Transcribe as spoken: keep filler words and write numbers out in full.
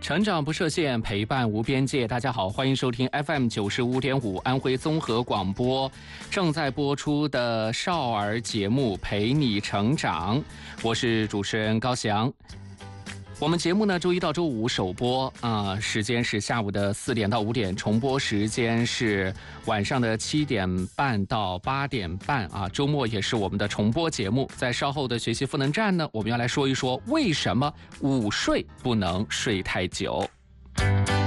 成长不设限，陪伴无边界。大家好，欢迎收听 F M 九十五点五安徽综合广播正在播出的少儿节目《陪你成长》，我是主持人高翔。我们节目呢，周一到周五首播啊、呃，时间是下午的四点到五点，重播时间是晚上的七点半到八点半啊。周末也是我们的重播节目。在稍后的学习赋能站呢，我们要来说一说为什么午睡不能睡太久。